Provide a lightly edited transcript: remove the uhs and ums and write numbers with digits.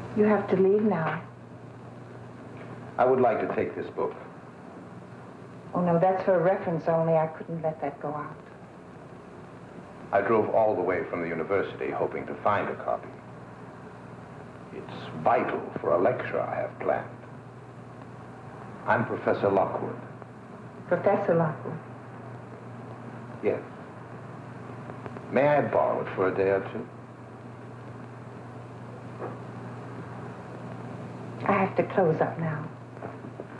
You have to leave now. I would like to take this book. Oh, no, that's for a reference only. I couldn't let that go out. I drove all the way from the university hoping to find a copy. It's vital for a lecture I have planned. I'm Professor Lockwood. Professor Lockwood? Yes. May I borrow it for a day or two? I have to close up now.